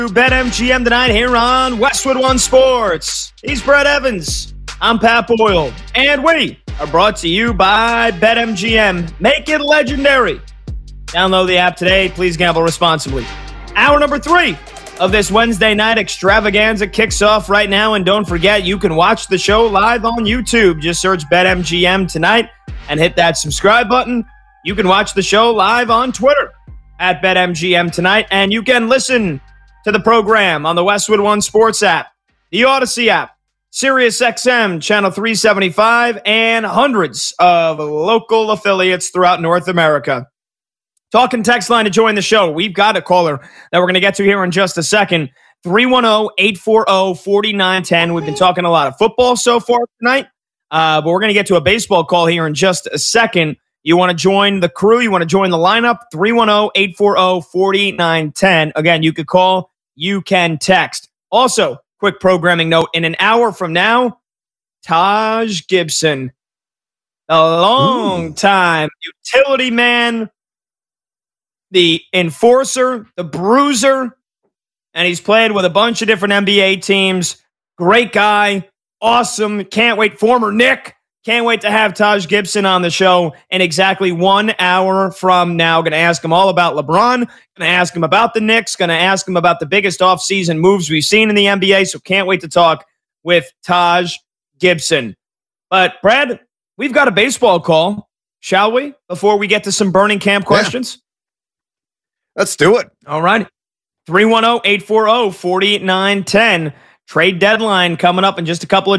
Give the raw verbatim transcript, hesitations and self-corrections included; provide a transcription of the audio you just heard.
BetMGM tonight here on Westwood One Sports. He's Brett Evans. I'm Pat Boyle. And we are brought to you by BetMGM. Make it legendary. Download the app today. Please gamble responsibly. Hour number three of this Wednesday night extravaganza kicks off right now. And don't forget, you can watch the show live on YouTube. Just search BetMGM tonight and hit that subscribe button. You can watch the show live on Twitter at BetMGM tonight. And you can listen to the program on the Westwood One Sports app, the Odyssey app, SiriusXM Channel three seventy-five, and hundreds of local affiliates throughout North America. Talking text line to join the show. We've got a caller that we're going to get to here in just a second. three one zero, eight four zero, four nine one zero. We've been talking a lot of football so far tonight, uh, but we're going to get to a baseball call here in just a second. You want to join the crew? You want to join the lineup? three one zero, eight four zero, four nine one zero. Again, you could call, you can text. Also, quick programming note, in an hour from now, Taj Gibson, a long time utility man, the enforcer, the bruiser, and he's played with a bunch of different N B A teams. Great guy, awesome, can't wait. Former Knick. Can't wait to have Taj Gibson on the show in exactly one hour from now. Going to ask him all about LeBron. Going to ask him about the Knicks. Going to ask him about the biggest offseason moves we've seen in the N B A. So can't wait to talk with Taj Gibson. But, Brad, we've got a baseball call, shall we, before we get to some burning camp questions? Yeah. Let's do it. All right. three one zero, eight four zero, four nine one zero. Trade deadline coming up in just a couple of